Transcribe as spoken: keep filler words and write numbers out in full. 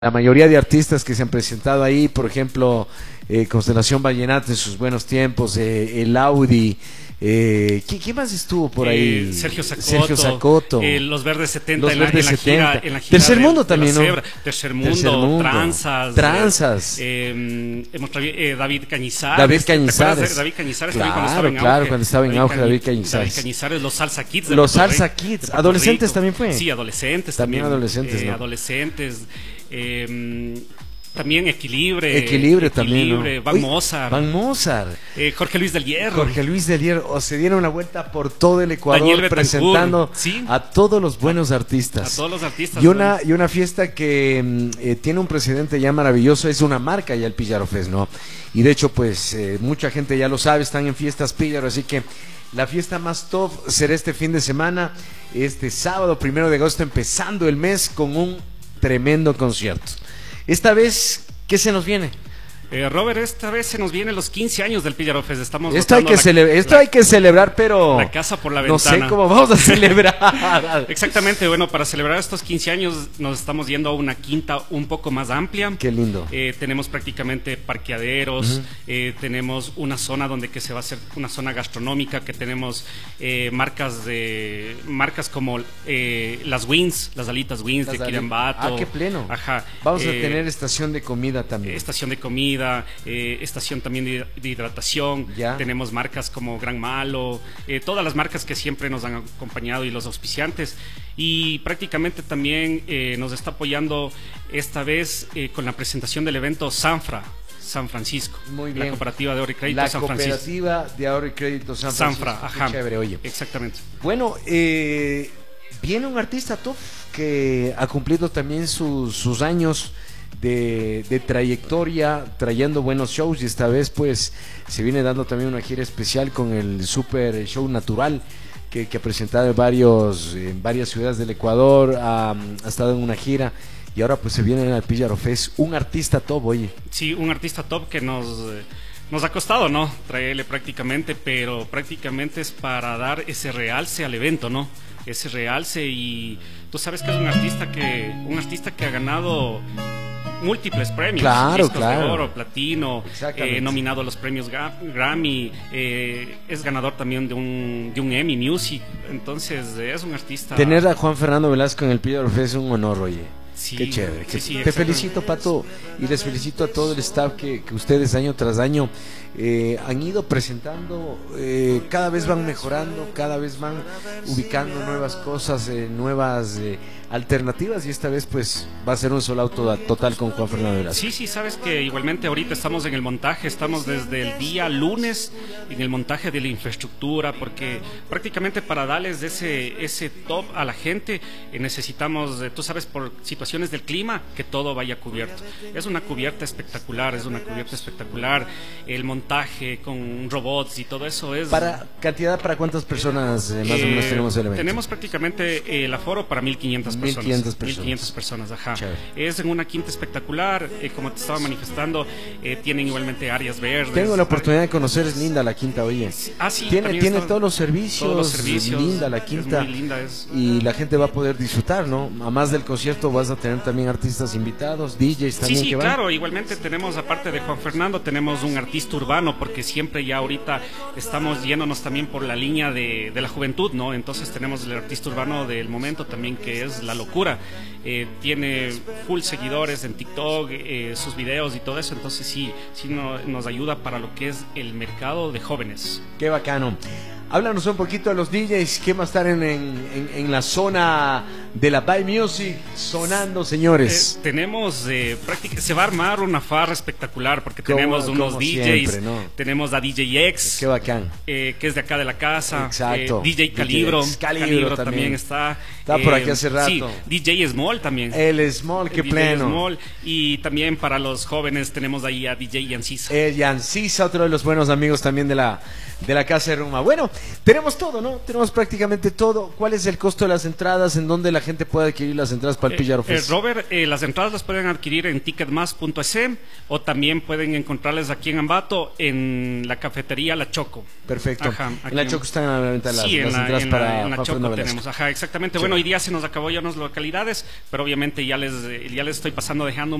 La mayoría de artistas que se han presentado ahí, por ejemplo, eh, Constelación Vallenata en sus buenos tiempos, eh, el Audi, eh, ¿quién, ¿quién más estuvo por ahí? Eh, Sergio Zacoto, Sergio Zacoto. Eh, Los Verdes setenta, Los en, la, Verdes en, la gira, setenta. en la gira Tercer de, Mundo de también, ¿no? Tercer, Tercer Mundo, Tercer Mundo. Tranzas. Tranzas. Eh, hemos traído, eh, David Cañizares. David Cañizares. Cañizares. David Cañizares claro, también cuando estaba en claro, auge. cuando estaba en auge David Cañizares. David Cañizares, los Salsa Kids. De los Salsa Rey, Kids. ¿Adolescentes también fue? Sí, adolescentes también. También adolescentes, eh, ¿no? Adolescentes. Eh, También Equilibre. Equilibre también, Equilibre, ¿no? Van Uy, Mozart. Van Mozart. Eh, Jorge Luis del Hierro. Jorge Luis del Hierro. O se dieron la vuelta por todo el Ecuador Daniel presentando ¿Sí? a todos los buenos artistas. A todos los artistas. Y una, y una fiesta que eh, tiene un precedente ya maravilloso, es una marca ya el Píllaro Fest, ¿no? Y de hecho, pues, eh, mucha gente ya lo sabe, están en fiestas Píllaro, así que la fiesta más top será este fin de semana, este sábado, primero de agosto, empezando el mes con un tremendo concierto. Esta vez, ¿qué se nos viene? Eh, Robert, esta vez se nos vienen los quince años del Píllaro Fest. Estamos esto hay que, la, cele esto la, hay que celebrar, pero la casa por la ventana. No sé cómo vamos a celebrar. Exactamente, bueno, para celebrar estos quince años nos estamos yendo a una quinta un poco más amplia. Qué lindo. Eh, tenemos prácticamente parqueaderos, uh-huh. eh, tenemos una zona donde que se va a hacer una zona gastronómica, que tenemos eh, marcas de marcas como eh, las Wings, las alitas Wings las de Quirambato. Ah, qué pleno. Ajá. Vamos eh, a tener estación de comida también. Estación de comida. Eh, estación también de, de hidratación. ¿Ya? Tenemos marcas como Gran Malo, eh, todas las marcas que siempre nos han acompañado y los auspiciantes, y prácticamente también eh, nos está apoyando esta vez eh, con la presentación del evento Sanfra San Francisco. Muy bien. La cooperativa de ahorro y crédito la San Francisco. La cooperativa de ahorro y crédito San Francisco. Sanfra, ajá. Qué chévere, oye. Exactamente. Bueno, eh, viene un artista top que ha cumplido también sus, sus años De, de trayectoria, trayendo buenos shows, y esta vez pues se viene dando también una gira especial con el Super Show Natural que, que ha presentado en, varios, en varias ciudades del Ecuador, ha, ha estado en una gira y ahora pues se viene al Píllaro Fest, un artista top, oye. Sí, un artista top que nos... Eh, Nos ha costado, ¿no? Traerle prácticamente, pero prácticamente es para dar ese realce al evento, ¿no? Ese realce, y tú sabes que es un artista que un artista que ha ganado múltiples premios, claro, discos claro. de oro, platino, eh, nominado a los premios Grammy, eh, es ganador también de un, de un Emmy Music, entonces eh, es un artista. Tener a Juan Fernando Velasco en el Píllaro Fest es un honor, oye. Sí, qué chévere. sí, sí, te felicito, Pato, y les felicito a todo el staff que, que ustedes año tras año eh, han ido presentando, eh, cada vez van mejorando, cada vez van ubicando nuevas cosas, eh, nuevas eh, alternativas, y esta vez pues va a ser un solo auto total con Juan Fernando Velasco. Sí, sí, sabes que igualmente ahorita estamos en el montaje, estamos desde el día lunes en el montaje de la infraestructura, porque prácticamente para darles ese, ese top a la gente eh, necesitamos, eh, tú sabes, por situaciones del clima, que todo vaya cubierto. Es una cubierta espectacular, es una cubierta espectacular, el montaje con robots y todo eso es... ¿Para cantidad, para cuántas personas eh, más eh, o menos tenemos el evento? Tenemos prácticamente eh, el aforo para mil quinientas personas. mil quinientas personas. mil quinientas personas, ajá. Chévere. Es en una quinta espectacular, eh, como te estaba manifestando, eh, tienen igualmente áreas verdes. Tengo la oportunidad de conocer, es linda la quinta, oye. Ah, sí, tiene tiene está, todos los servicios, todos los servicios, linda la quinta. Es muy linda, es. Y la gente va a poder disfrutar, ¿no? A más del concierto vas a tener también artistas invitados, D Js también. Sí, sí, que van. claro, igualmente tenemos, aparte de Juan Fernando, tenemos un artista urbano, porque siempre ya ahorita estamos yéndonos también por la línea de, de la juventud, ¿no? Entonces tenemos el artista urbano del momento también, que es La Locura. Eh, tiene full seguidores en TikTok, eh, sus videos y todo eso, entonces sí, sí no, nos ayuda para lo que es el mercado de jóvenes. Qué bacano. Háblanos un poquito de los D Js que van a estar en, en, en la zona de la By Music sonando, señores. Eh, tenemos, eh, se va a armar una farra espectacular, porque como, tenemos unos D Js, siempre, ¿no? Tenemos a D J X, qué bacán, eh, que es de acá de la casa. Exacto. Eh, D J Calibro, D J Calibro, Calibro también. también está. Está por aquí hace rato. Sí, D J Small también. El Small, qué el pleno. D J Small, y también para los jóvenes tenemos ahí a D J Yancisa. El Yancisa, otro de los buenos amigos también de la, de la casa de Ruma. Bueno, Tenemos todo, ¿no? Tenemos prácticamente todo. ¿Cuál es el costo de las entradas? ¿En dónde la gente puede adquirir las entradas para el Eh, Pillaro eh, Fest? Robert, eh, las entradas las pueden adquirir en ticketmas punto es o también pueden encontrarles aquí en Ambato en la cafetería La Choco. Perfecto. Ajá, en la aquí Choco están a la venta las, Sí, en las la, entradas en la- para en la Juan Choco Fernando tenemos. Velasco. Ajá, exactamente. Chévere. Bueno, hoy día se nos acabó ya unas localidades, pero obviamente ya les, eh, ya les estoy pasando dejando